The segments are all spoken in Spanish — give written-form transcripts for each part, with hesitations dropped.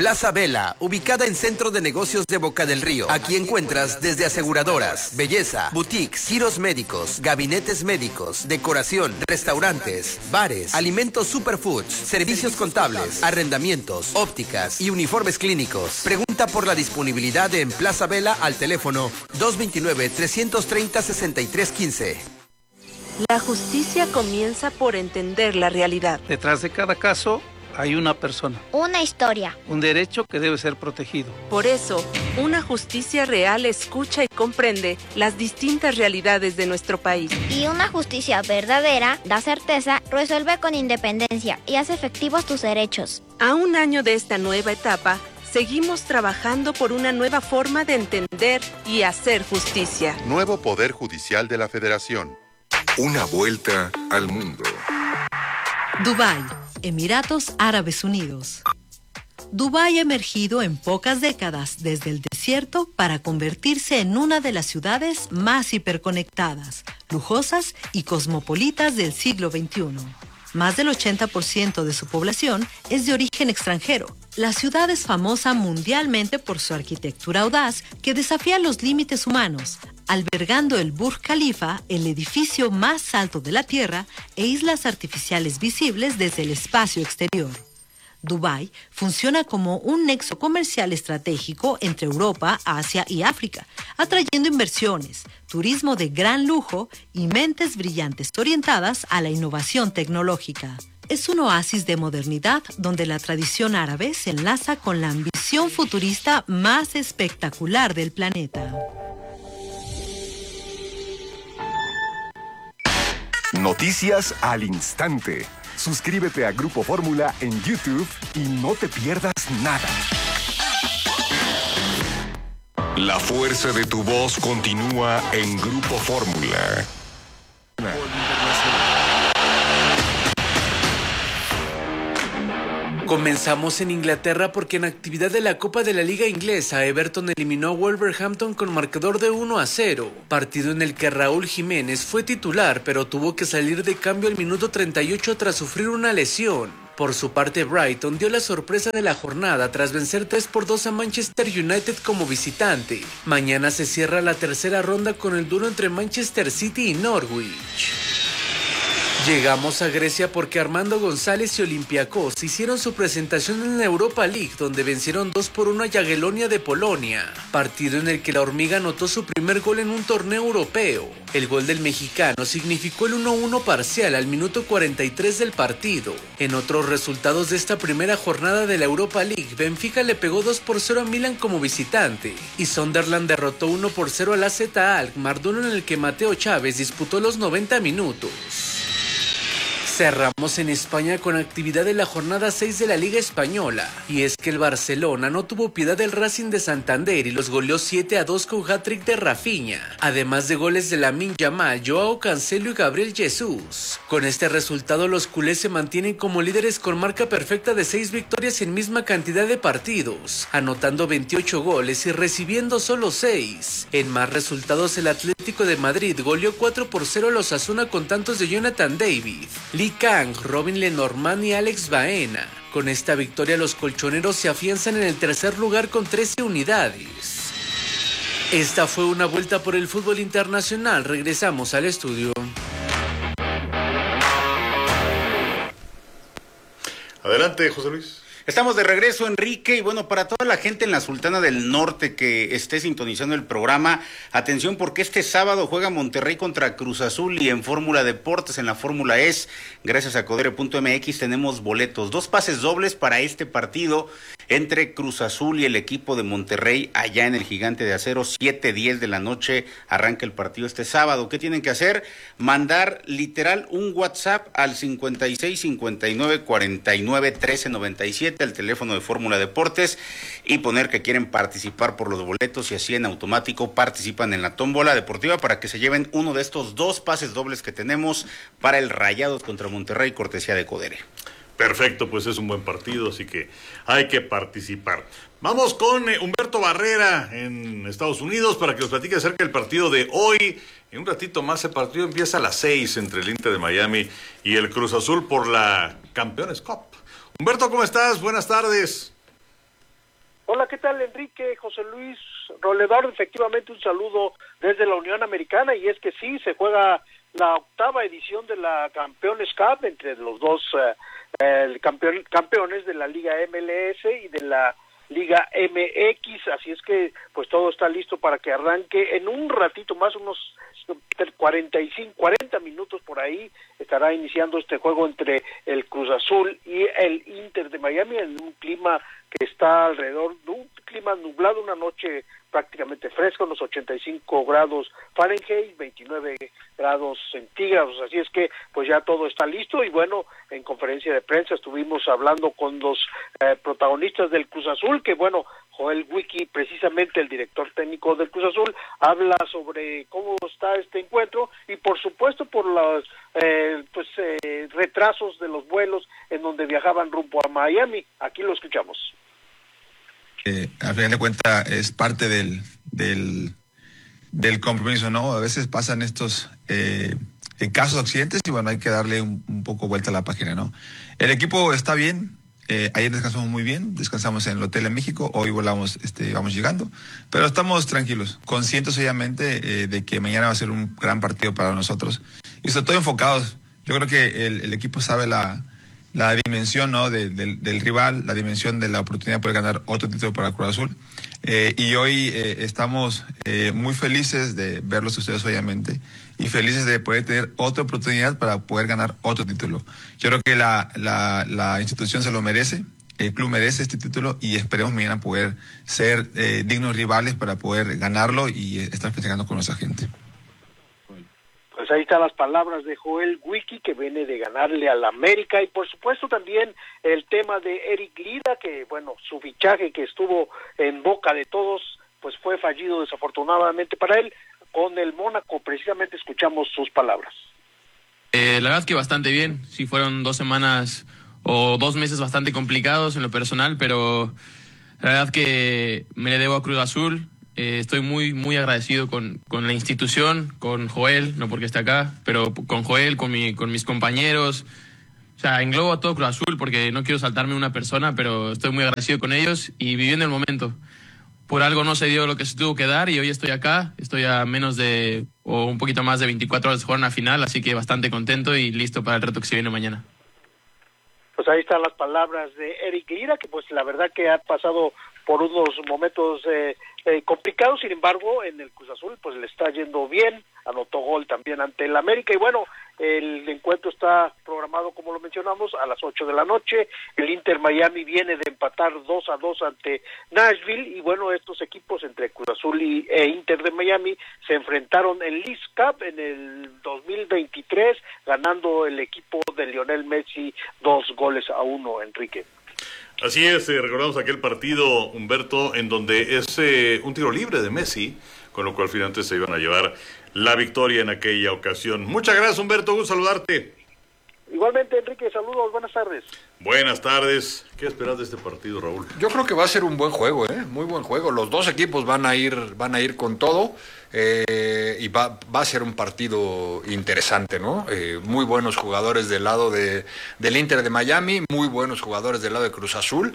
Plaza Vela, ubicada en Centro de Negocios de Boca del Río. Aquí encuentras desde aseguradoras, belleza, boutiques, giros médicos, gabinetes médicos, decoración, restaurantes, bares, alimentos superfoods, servicios contables, arrendamientos, ópticas y uniformes clínicos. Pregunta por la disponibilidad en Plaza Vela al teléfono 229-330-6315. La justicia comienza por entender la realidad. Detrás de cada caso hay una persona. Una historia. Un derecho que debe ser protegido. Por eso, una justicia real escucha y comprende las distintas realidades de nuestro país. Y una justicia verdadera da certeza, resuelve con independencia y hace efectivos tus derechos. A un año de esta nueva etapa, seguimos trabajando por una nueva forma de entender y hacer justicia. Nuevo Poder Judicial de la Federación. Una vuelta al mundo. Dubái, Emiratos Árabes Unidos. Dubái ha emergido en pocas décadas desde el desierto para convertirse en una de las ciudades más hiperconectadas, lujosas y cosmopolitas del siglo XXI. Más del 80% de su población es de origen extranjero. La ciudad es famosa mundialmente por su arquitectura audaz que desafía los límites humanos, albergando el Burj Khalifa, el edificio más alto de la Tierra, e islas artificiales visibles desde el espacio exterior. Dubái funciona como un nexo comercial estratégico entre Europa, Asia y África, atrayendo inversiones, turismo de gran lujo y mentes brillantes orientadas a la innovación tecnológica. Es un oasis de modernidad donde la tradición árabe se enlaza con la ambición futurista más espectacular del planeta. Noticias al instante. Suscríbete a Grupo Fórmula en YouTube y no te pierdas nada. La fuerza de tu voz continúa en Grupo Fórmula. Comenzamos en Inglaterra porque en actividad de la Copa de la Liga Inglesa, Everton eliminó a Wolverhampton con marcador de 1-0, partido en el que Raúl Jiménez fue titular pero tuvo que salir de cambio al minuto 38 tras sufrir una lesión. Por su parte, Brighton dio la sorpresa de la jornada tras vencer 3-2 a Manchester United como visitante. Mañana se cierra la tercera ronda con el duelo entre Manchester City y Norwich. Llegamos a Grecia porque Armando González y Olympiacos hicieron su presentación en la Europa League, donde vencieron 2-1 a Jagiellonia de Polonia, partido en el que la hormiga anotó su primer gol en un torneo europeo. El gol del mexicano significó el 1-1 parcial al minuto 43 del partido. En otros resultados de esta primera jornada de la Europa League, Benfica le pegó 2-0 a Milan como visitante, y Sunderland derrotó 1-0 al AZ Alkmaar, duelo en el que Mateo Chávez disputó los 90 minutos. Cerramos en España con actividad de la jornada 6 de la Liga Española, y es que el Barcelona no tuvo piedad del Racing de Santander y los goleó 7-2 con hat-trick de Rafinha, además de goles de Lamine Yamal, Joao Cancelo y Gabriel Jesús. Con este resultado los culés se mantienen como líderes con marca perfecta de 6 victorias en misma cantidad de partidos, anotando 28 goles y recibiendo solo 6. En más resultados, el Atlético de Madrid goleó 4-0 a los Osasuna con tantos de Jonathan David, Lee Kang, Robin Lenormand y Alex Baena. Con esta victoria los colchoneros se afianzan en el tercer lugar con 13 unidades. Esta fue una vuelta por el fútbol internacional. Regresamos al estudio. Adelante, José Luis. Estamos de regreso, Enrique, y bueno, para toda la gente en la Sultana del Norte que esté sintonizando el programa, atención porque este sábado juega Monterrey contra Cruz Azul y en Fórmula Deportes, en la Fórmula ES, gracias a Codere.mx tenemos boletos, 2 pases dobles para este partido entre Cruz Azul y el equipo de Monterrey allá en el Gigante de Acero, 7:10 de la noche, arranca el partido este sábado. ¿Qué tienen que hacer? Mandar literal un WhatsApp al 56 59 49 13 97, el teléfono de Fórmula Deportes, y poner que quieren participar por los boletos y así en automático participan en la tómbola deportiva para que se lleven uno de estos 2 pases dobles que tenemos para el Rayados contra Monterrey, cortesía de Codere. Perfecto, pues es un buen partido, así que hay que participar. Vamos con Humberto Barrera en Estados Unidos para que nos platique acerca del partido de hoy. En un ratito más el partido empieza a las 6 entre el Inter de Miami y el Cruz Azul por la Campeones Cup. Humberto, ¿cómo estás? Buenas tardes. Hola, ¿qué tal, Enrique? José Luis Roledor, efectivamente un saludo desde la Unión Americana, y es que sí, se juega la 8ª edición de la Campeones Cup entre los dos campeones de la Liga MLS y de la Liga MX, así es que pues todo está listo para que arranque en un ratito más, unos 40 minutos por ahí, estará iniciando este juego entre el Cruz Azul y el Inter de Miami en un clima que está alrededor de un clima nublado, una noche prácticamente fresca, unos 85 grados Fahrenheit, 29 grados centígrados, así es que pues ya todo está listo. Y bueno, en conferencia de prensa estuvimos hablando con los protagonistas del Cruz Azul, que bueno, Joel Wiki, precisamente el director técnico del Cruz Azul, habla sobre cómo está este encuentro y por supuesto por los retrasos de los vuelos en donde viajaban rumbo a Miami. Aquí lo escuchamos. Al final de cuentas es parte del compromiso, ¿no? A veces pasan estos casos de accidentes y bueno, hay que darle un poco vuelta a la página, ¿no? El equipo está bien. Ayer descansamos muy bien, descansamos en el hotel en México, hoy vamos llegando, pero estamos tranquilos, conscientes obviamente de que mañana va a ser un gran partido para nosotros y sobre todo enfocados. Yo creo que el equipo sabe la dimensión, ¿no? del rival, la dimensión de la oportunidad de poder ganar otro título para Cruz Azul, y hoy estamos muy felices de verlos ustedes obviamente y felices de poder tener otra oportunidad para poder ganar otro título. Yo creo que la institución se lo merece, el club merece este título y esperemos mañana poder ser dignos rivales para poder ganarlo y estar festejando con nuestra gente. Pues ahí están las palabras de Joel Wiki, que viene de ganarle al América, y por supuesto también el tema de Eric Lira, que bueno, su fichaje que estuvo en boca de todos, pues fue fallido desafortunadamente para él. Con el Mónaco precisamente escuchamos sus palabras. La verdad es que bastante bien, sí fueron 2 semanas o 2 meses bastante complicados en lo personal, pero la verdad que me le debo a Cruz Azul. Estoy muy, muy agradecido con la institución, con Joel, no porque esté acá, pero con Joel, con mis compañeros. O sea, englobo a todo Cruz Azul porque no quiero saltarme una persona, pero estoy muy agradecido con ellos y viviendo el momento. Por algo no se dio lo que se tuvo que dar y hoy estoy acá. Estoy a menos de, o un poquito más de 24 horas de jugar una final, así que bastante contento y listo para el reto que se viene mañana. Pues ahí están las palabras de Eric Lira, que pues la verdad que ha pasado por unos momentos complicados, sin embargo en el Cruz Azul pues le está yendo bien, anotó gol también ante el América y bueno, el encuentro está programado como lo mencionamos a las 8 de la noche, el Inter Miami viene de empatar 2-2 ante Nashville y bueno, estos equipos entre Cruz Azul e Inter de Miami se enfrentaron en Leagues Cup en el 2023, ganando el equipo de Lionel Messi 2-1, Enrique. Así es, recordamos aquel partido, Humberto, en donde es un tiro libre de Messi, con lo cual finalmente se iban a llevar la victoria en aquella ocasión. Muchas gracias, Humberto, gusto saludarte. Igualmente, Enrique, saludos, buenas tardes. Buenas tardes. ¿Qué esperas de este partido, Raúl? Yo creo que va a ser un buen juego, muy buen juego. Los dos equipos van a ir con todo y va a ser un partido interesante, ¿no? Muy buenos jugadores del lado del Inter de Miami, muy buenos jugadores del lado de Cruz Azul.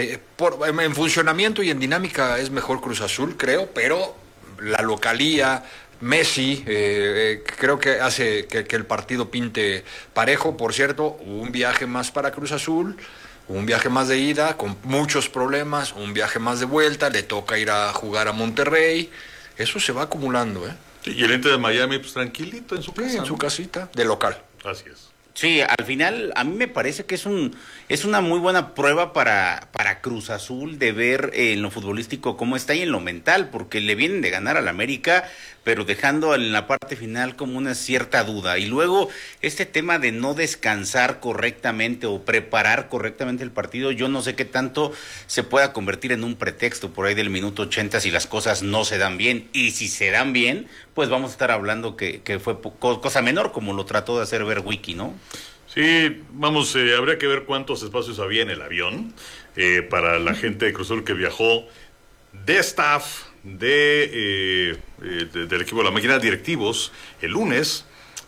En funcionamiento y en dinámica es mejor Cruz Azul, creo, pero la localía, Messi, creo que hace que el partido pinte parejo. Por cierto, un viaje más para Cruz Azul, un viaje más de ida, con muchos problemas, un viaje más de vuelta, le toca ir a jugar a Monterrey, eso se va acumulando, Sí, y el Inter de Miami, pues tranquilito en su casa. Sí, en su casita, de local. Así es. Sí, al final a mí me parece que es una muy buena prueba para Cruz Azul de ver en lo futbolístico cómo está y en lo mental, porque le vienen de ganar al América, pero dejando en la parte final como una cierta duda. Y luego este tema de no descansar correctamente o preparar correctamente el partido, yo no sé qué tanto se pueda convertir en un pretexto por ahí del minuto 80 si las cosas no se dan bien. Y si se dan bien, pues vamos a estar hablando que fue cosa menor, como lo trató de hacer ver Wiki, ¿no? Sí, vamos, habría que ver cuántos espacios había en el avión para la gente de Cruz Azul que viajó de staff del equipo de la máquina, directivos, el lunes,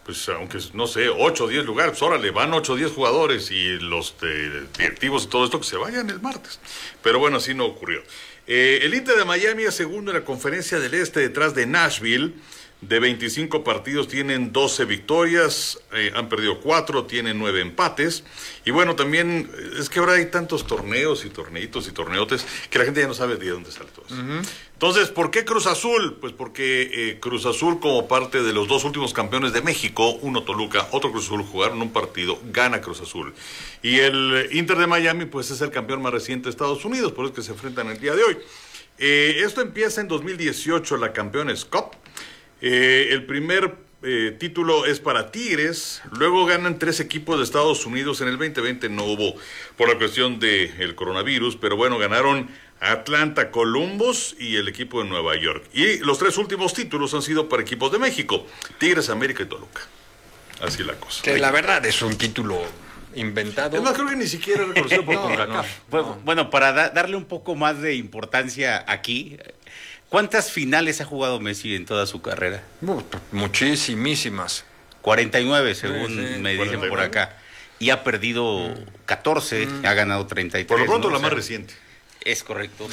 pues aunque no sé, 8 o 10 lugares, pues órale, van 8 o 10 jugadores y los directivos y todo esto que se vayan el martes. Pero bueno, así no ocurrió. El Inter de Miami es segundo en la Conferencia del Este detrás de Nashville. De 25 partidos tienen 12 victorias, han perdido 4, tienen 9 empates. Y bueno, también es que ahora hay tantos torneos y torneitos y torneotes que la gente ya no sabe de dónde sale todo eso. Entonces, ¿por qué Cruz Azul? Pues porque Cruz Azul, como parte de los 2 últimos campeones de México, uno Toluca, otro Cruz Azul, jugaron un partido, gana Cruz Azul. Y el Inter de Miami, pues es el campeón más reciente de Estados Unidos, por eso es que se enfrentan el día de hoy. Esto empieza en 2018, la Campeones Cup. El primer título es para Tigres, luego ganan 3 equipos de Estados Unidos, en el 2020 no hubo por la cuestión del coronavirus, pero bueno, ganaron Atlanta, Columbus y el equipo de Nueva York. Y los 3 últimos títulos han sido para equipos de México, Tigres, América y Toluca. Así la cosa. Que la verdad es un título inventado. Es más, creo que ni siquiera es reconocido por CONCACAF. Bueno, para darle un poco más de importancia aquí, ¿cuántas finales ha jugado Messi en toda su carrera? Muchísimas. 49, según me dicen por acá. Y ha perdido 14, ha ganado 33. Por lo pronto, ¿no? La más reciente. Es correcto.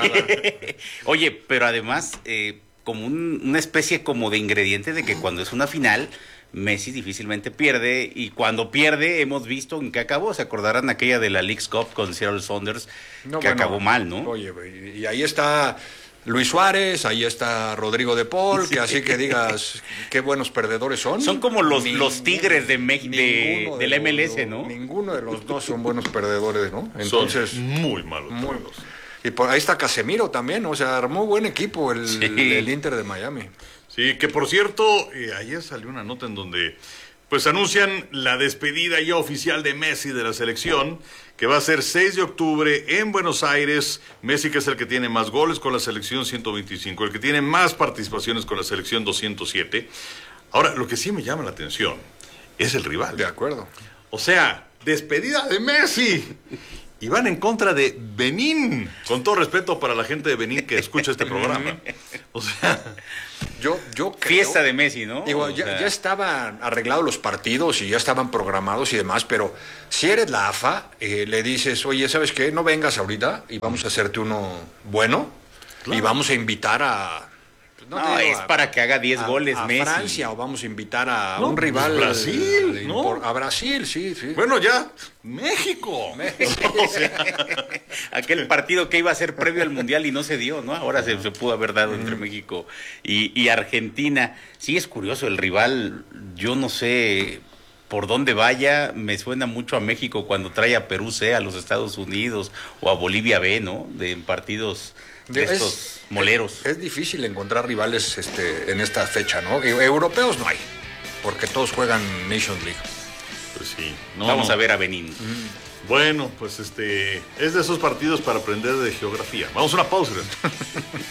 Oye, pero además, como una especie como de ingrediente de que cuando es una final, Messi difícilmente pierde, y cuando pierde hemos visto en qué acabó. Se acordarán aquella de la Leagues Cup con Seattle Saunders, acabó mal, ¿no? Oye, y ahí está Luis Suárez, ahí está Rodrigo de Paul, que así que digas qué buenos perdedores son. Son como los Tigres de la MLS, ¿no? Ninguno de los dos son buenos perdedores, ¿no? Entonces, son muy malos. Y por ahí está Casemiro también, o sea, armó buen equipo el Inter de Miami. Sí, que por cierto, ayer salió una nota en donde pues anuncian la despedida ya oficial de Messi de la selección, que va a ser 6 de octubre en Buenos Aires. Messi, que es el que tiene más goles con la selección, 125, el que tiene más participaciones con la selección, 207. Ahora, lo que sí me llama la atención es el rival. De acuerdo. O sea, despedida de Messi. Y van en contra de Benín. Con todo respeto para la gente de Benín que escucha este programa. O sea, yo creo, fiesta de Messi, ¿no? Digo, ya estaban arreglados los partidos y ya estaban programados y demás, pero si eres la AFA, le dices, oye, ¿sabes qué? No vengas ahorita y vamos a hacerte uno bueno, claro, y vamos a invitar a... No, es para que haga 10 goles a Messi. Francia, o vamos a invitar a un rival. Brasil, ¿no? A Brasil, sí. Bueno, ya, México. O sea, aquel partido que iba a ser previo al Mundial y no se dio, ¿no? Ahora se pudo haber dado entre México y Argentina. Sí, es curioso, el rival, yo no sé por dónde vaya, me suena mucho a México cuando trae a Perú C, a los Estados Unidos, o a Bolivia B, ¿no? De partidos de estos moleros. Es difícil encontrar rivales en esta fecha, ¿no? Europeos no hay, porque todos juegan Nations League. Pues sí. Vamos a ver a Benín. Bueno, pues es de esos partidos para aprender de geografía. Vamos a una pausa.